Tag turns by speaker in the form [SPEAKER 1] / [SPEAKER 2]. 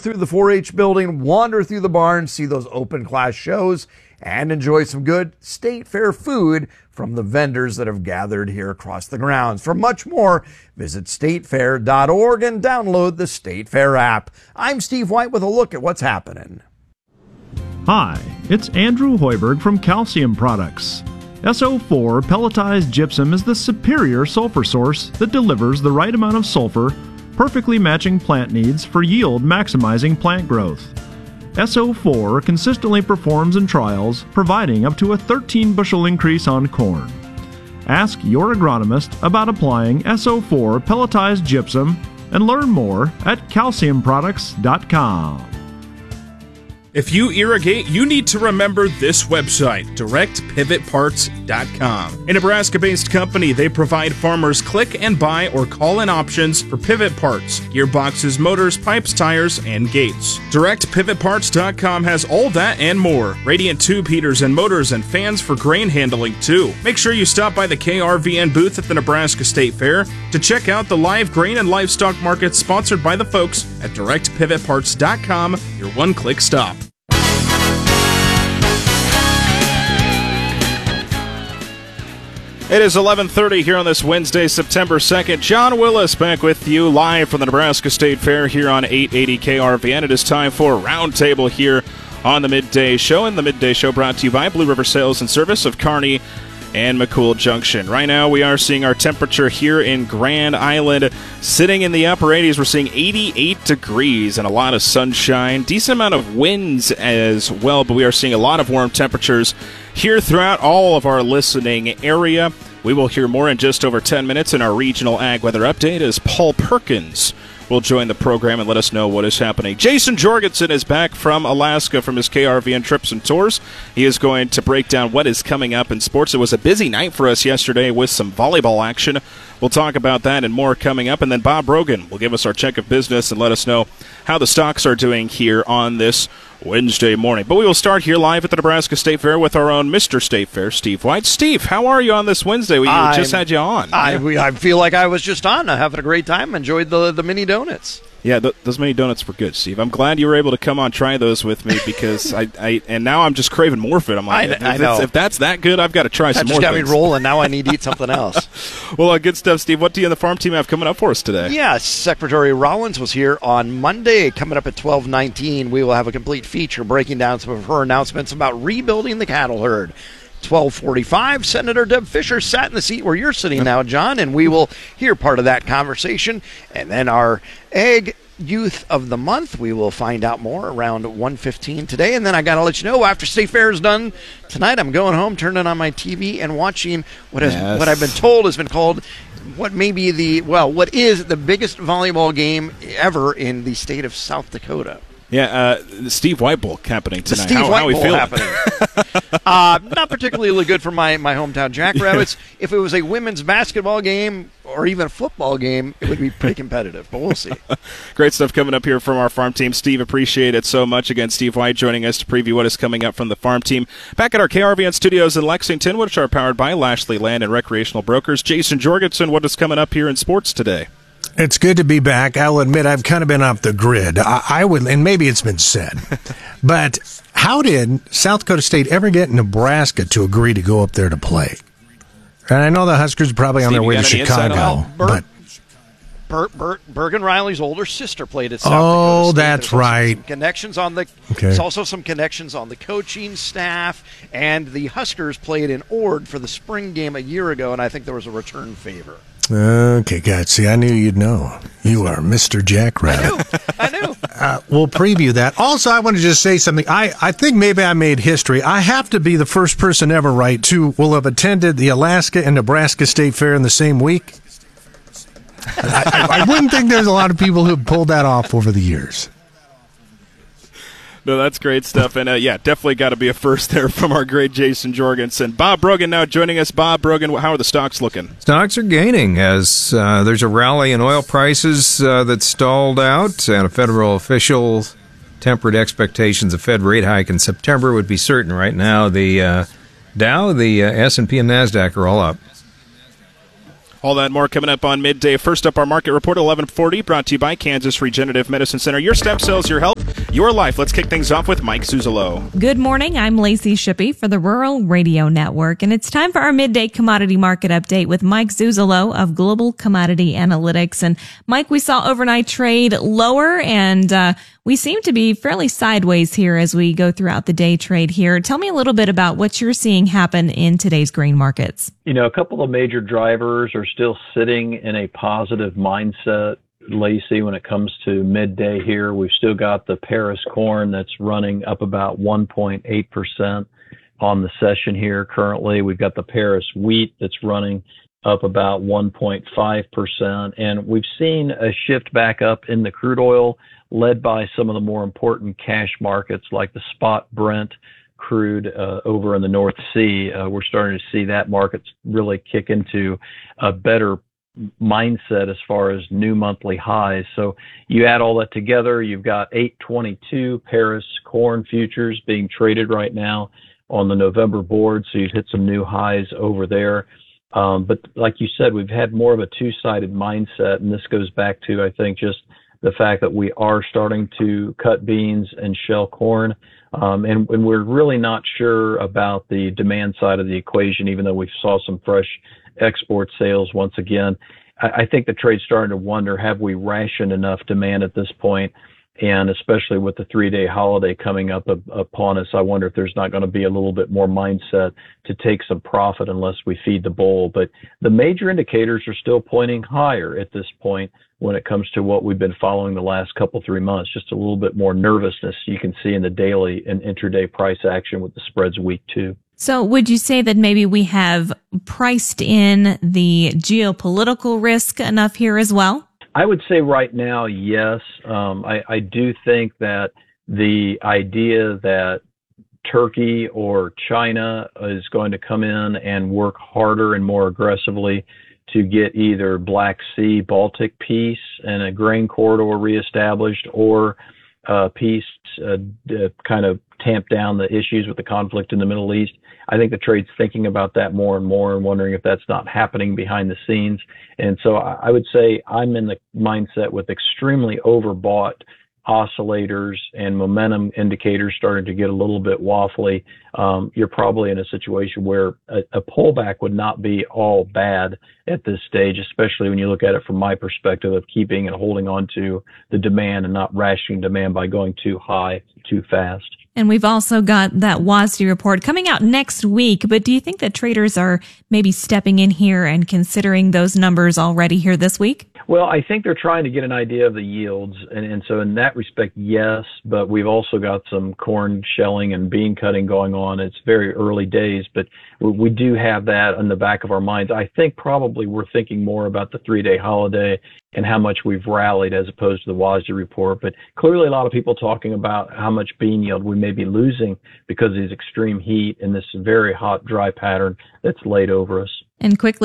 [SPEAKER 1] through the 4-H building, wander through the barn, see those open class shows, and enjoy some good State Fair food from the vendors that have gathered here across the grounds. For much more, visit statefair.org and download the State Fair app. I'm Steve White with a look at what's happening.
[SPEAKER 2] Hi, it's Andrew Hoiberg from Calcium Products. SO4 pelletized gypsum is the superior sulfur source that delivers the right amount of sulfur, perfectly matching plant needs for yield maximizing plant growth. SO4 consistently performs in trials, providing up to a 13 bushel increase on corn. Ask your agronomist about applying SO4 pelletized gypsum and learn more at calciumproducts.com.
[SPEAKER 3] If you irrigate, you need to remember this website, directpivotparts.com. A Nebraska-based company, they provide farmers click and buy or call-in options for pivot parts, gearboxes, motors, pipes, tires, and gates. Directpivotparts.com has all that and more. Radiant tube heaters and motors and fans for grain handling, too. Make sure you stop by the KRVN booth at the Nebraska State Fair to check out the live grain and livestock market sponsored by the folks at directpivotparts.com, your one-click stop. It is 11:30 here on this Wednesday, September 2nd. John Willis back with you live from the Nebraska State Fair here on 880 KRVN. It is time for Roundtable here on the Midday Show. And the Midday Show brought to you by Blue River Sales and Service of Kearney and McCool Junction. Right now we are seeing our temperature here in Grand Island sitting in the upper 80s. We're seeing 88 degrees and a lot of sunshine. Decent amount of winds as well, but we are seeing a lot of warm temperatures here throughout all of our listening area. We will hear more in just over 10 minutes in our regional ag weather update as Paul Perkins will join the program and let us know what is happening. Jason Jorgensen is back from Alaska from his KRVN trips and tours. He is going to break down what is coming up in sports. It was a busy night for us yesterday with some volleyball action. We'll talk about that and more coming up. And then Bob Brogan will give us our check of business and let us know how the stocks are doing here on this Wednesday morning. But we will start here live at the Nebraska State Fair with our own Mr. State Fair, Steve White. Steve, how are you on this Wednesday? We just had you on.
[SPEAKER 1] I feel like I was just on. I'm having a great time. Enjoyed the mini donuts.
[SPEAKER 3] Yeah, those mini donuts were good, Steve. I'm glad you were able to come on try those with me because and now I'm just craving more for it. I'm like, if that's that good, I've got to try some more. That just got me
[SPEAKER 1] rolling. Now I need to eat something else.
[SPEAKER 3] Well, good stuff, Steve. What do you and the farm team have coming up for us today?
[SPEAKER 1] Yeah, Secretary Rollins was here on Monday. Coming up at 12:19, we will have a complete feature breaking down some of her announcements about rebuilding the cattle herd. 12:45, Senator Deb Fischer sat in the seat where you're sitting now, John, and we will hear part of that conversation. And then our Ag Youth of the Month, we will find out more around 1:15 today. And then I got to let you know, after State Fair is done tonight, I'm going home, turning on my TV, and watching what I've been told has been called what is the biggest volleyball game ever in the state of South Dakota.
[SPEAKER 3] Yeah, the Steve White Bowl happening tonight.
[SPEAKER 1] The Steve White Bowl
[SPEAKER 3] feeling?
[SPEAKER 1] Happening. Not particularly good for my hometown Jackrabbits. If it was a women's basketball game or even a football game, it would be pretty competitive, but we'll see.
[SPEAKER 3] Great stuff coming up here from our farm team. Steve, appreciate it so much. Again, Steve White joining us to preview what is coming up from the farm team. Back at our KRVN studios in Lexington, which are powered by Lashley Land and Recreational Brokers. Jason Jorgensen, what is coming up here in sports today?
[SPEAKER 4] It's good to be back. I'll admit I've kind of been off the grid. I would, and maybe it's been said, but how did South Dakota State ever get Nebraska to agree to go up there to play? And I know the Huskers are probably on their way to Chicago, but
[SPEAKER 1] Bergen Riley's older sister played at South
[SPEAKER 4] Dakota State.
[SPEAKER 1] That's
[SPEAKER 4] right.
[SPEAKER 1] There's also some connections on the coaching staff, and the Huskers played in Ord for the spring game a year ago, and I think there was a return favor.
[SPEAKER 4] Okay, guys. See, I knew you'd know. You are Mr. Jackrabbit.
[SPEAKER 1] I knew.
[SPEAKER 4] We'll preview that. Also, I want to just say something. I think maybe I made history. I have to be the first person ever, right, to will have attended the Alaska and Nebraska State Fair in the same week. I wouldn't think there's a lot of people who pulled that off over the years.
[SPEAKER 3] No, that's great stuff. And, definitely got to be a first there from our great Jason Jorgensen. Bob Brogan now joining us. Bob Brogan, how are the stocks looking?
[SPEAKER 5] Stocks are gaining as there's a rally in oil prices that stalled out, and a federal official tempered expectations of Fed rate hike in September would be certain. Right now, the Dow, the S&P, and NASDAQ are all up.
[SPEAKER 3] All that and more coming up on midday. First up, our market report, 1140, brought to you by Kansas Regenerative Medicine Center. Your stem cells, your health, your life. Let's kick things off with Mike Zuzolo.
[SPEAKER 6] Good morning. I'm Lacey Shippey for the Rural Radio Network, and it's time for our midday commodity market update with Mike Zuzolo of Global Commodity Analytics. And Mike, we saw overnight trade lower, and we seem to be fairly sideways here as we go throughout the day trade here. Tell me a little bit about what you're seeing happen in today's grain markets.
[SPEAKER 7] A couple of major drivers are still sitting in a positive mindset, Lacey, when it comes to midday here. We've still got the Paris corn that's running up about 1.8% on the session here currently. We've got the Paris wheat that's running up about 1.5%. And we've seen a shift back up in the crude oil led by some of the more important cash markets like the spot Brent crude over in the North Sea. We're starting to see that market really kick into a better mindset as far as new monthly highs. So you add all that together, you've got 822 Paris corn futures being traded right now on the November board. So you've hit some new highs over there. But like you said, we've had more of a two-sided mindset, and this goes back to, I think, just the fact that we are starting to cut beans and shell corn. And we're really not sure about the demand side of the equation, even though we saw some fresh export sales once again. I think the trade's starting to wonder, have we rationed enough demand at this point? And especially with the 3-day holiday coming up upon us, I wonder if there's not going to be a little bit more mindset to take some profit unless we feed the bull. But the major indicators are still pointing higher at this point when it comes to what we've been following the last couple, 3 months. Just a little bit more nervousness you can see in the daily and intraday price action with the spreads week 2.
[SPEAKER 6] So would you say that maybe we have priced in the geopolitical risk enough here as well?
[SPEAKER 7] I would say right now, yes. I do think that the idea that Turkey or China is going to come in and work harder and more aggressively to get either Black Sea, Baltic peace and a grain corridor reestablished, or peace kind of tamp down the issues with the conflict in the Middle East. I think the trade's thinking about that more and more and wondering if that's not happening behind the scenes. And so I would say I'm in the mindset with extremely overbought oscillators and momentum indicators starting to get a little bit waffly. You're probably in a situation where a pullback would not be all bad at this stage, especially when you look at it from my perspective of keeping and holding on to the demand and not rationing demand by going too high too fast.
[SPEAKER 6] And we've also got that WASDE report coming out next week. But do you think that traders are maybe stepping in here and considering those numbers already here this week?
[SPEAKER 7] Well, I think they're trying to get an idea of the yields. And so in that respect, yes, but we've also got some corn shelling and bean cutting going on. It's very early days, but we do have that in the back of our minds. I think probably we're thinking more about the 3-day holiday and how much we've rallied as opposed to the WASDE report. But clearly a lot of people talking about how much bean yield we may be losing because of these extreme heat and this very hot, dry pattern that's laid over us.
[SPEAKER 6] And quickly,